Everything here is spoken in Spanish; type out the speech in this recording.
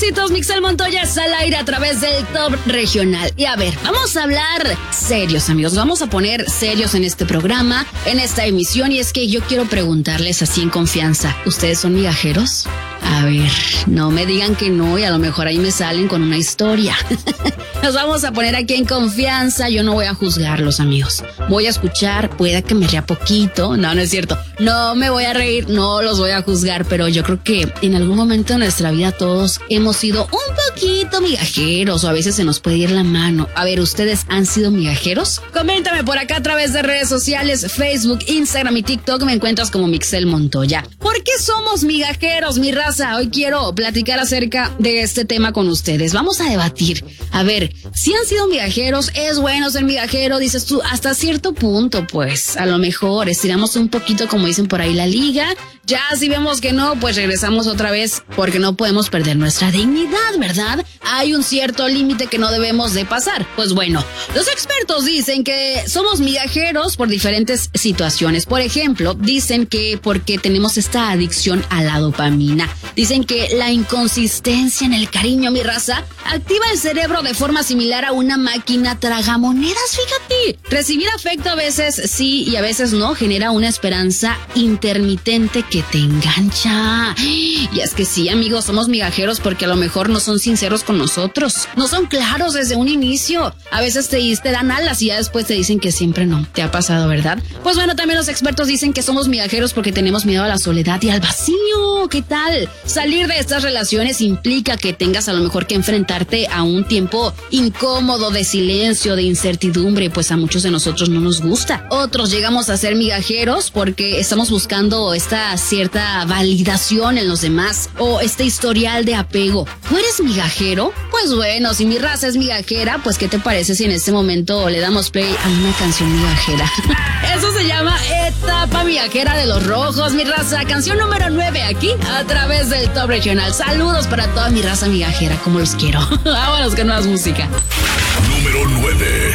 éxitos, Mixel Montoya es al aire a través del Top Regional. Y a ver, vamos a hablar serios, amigos. Vamos a poner serios en este programa, en esta emisión. Y es que yo quiero preguntarles así en confianza, ¿ustedes son migajeros? A ver, no me digan que no y a lo mejor ahí me salen con una historia. Nos vamos a poner aquí en confianza. Yo no voy a juzgarlos, amigos. Voy a escuchar, pueda que me ría poquito. No es cierto. No me voy a reír, no los voy a juzgar, pero yo creo que en algún momento de nuestra vida todos hemos sido un poquito migajeros o a veces se nos puede ir la mano. A ver, ¿ustedes han sido migajeros? Coméntame por acá a través de redes sociales, Facebook, Instagram y TikTok. Me encuentras como Mixel Montoya. ¿Por qué somos migajeros, mi raza? Hoy quiero platicar acerca de este tema con ustedes. Vamos a debatir. A ver, si han sido migajeros, ¿es bueno ser migajero? Dices tú, hasta cierto punto, pues, a lo mejor estiramos un poquito, como dicen por ahí, la liga. Ya si vemos que no, pues regresamos otra vez porque no podemos perder nuestra dignidad, ¿verdad? Hay un cierto límite que no debemos de pasar. Pues bueno, los expertos dicen que somos migajeros por diferentes situaciones. Por ejemplo, dicen que porque tenemos esta adicción a la dopamina. Dicen que la inconsistencia en el cariño, mi raza, activa el cerebro de forma similar a una máquina tragamonedas, fíjate. Recibir afecto a veces sí y a veces no genera una esperanza intermitente que te engancha. Y es que sí, amigos, somos migajeros porque a lo mejor no son sinceros con nosotros. No son claros desde un inicio. A veces te dan alas y ya después te dicen que siempre no. ¿Te ha pasado, verdad? Pues bueno, también los expertos dicen que somos migajeros porque tenemos miedo a la soledad y al vacío. ¿Qué tal? Salir de estas relaciones implica que tengas a lo mejor que enfrentarte a un tiempo incómodo de silencio, de incertidumbre, pues a muchos de nosotros no nos gusta. Otros llegamos a ser migajeros porque estamos buscando esta cierta validación en los demás o este historial de apego. ¿Tú eres migajero? Pues bueno, si mi raza es migajera, pues ¿qué te parece si en este momento le damos play a una canción migajera? Eso se llama Etapa Migajera de Los Rojos, mi raza. Canción número 9 aquí a través del Top Regional. Saludos para toda mi raza migajera, como los quiero. Vámonos con más música. Número 9.